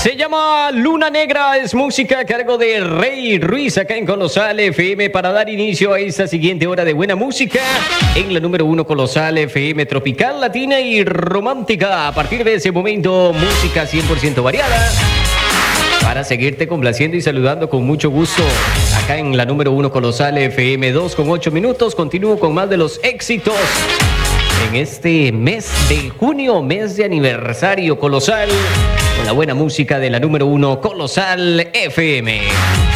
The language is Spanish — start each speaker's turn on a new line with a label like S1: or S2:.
S1: Se llama Luna Negra, es música a cargo de Rey Ruiz acá en Colosal FM para dar inicio a esta siguiente hora de buena música en la número 1 Colosal FM tropical, latina y romántica. A partir de ese momento, música 100% variada para seguirte complaciendo y saludando con mucho gusto acá en la número 1 Colosal FM 2 con 8 minutos. Continúo con más de los éxitos en este mes de junio, mes de aniversario Colosal, con la buena música de la número 1 Colosal FM.